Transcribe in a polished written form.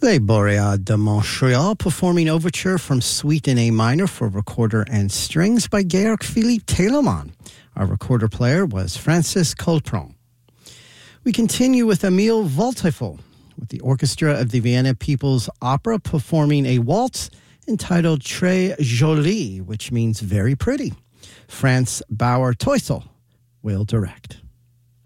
Les Boréades de Montréal performing Overture from Suite in A minor for recorder and strings by Georg-Philipp Telemann. Our recorder player was Francis Colpron. We continue with Emil Waldteufel with the Orchestra of the Vienna People's Opera performing a waltz entitled Très Jolie, which means very pretty. Franz Bauer-Teusel will direct.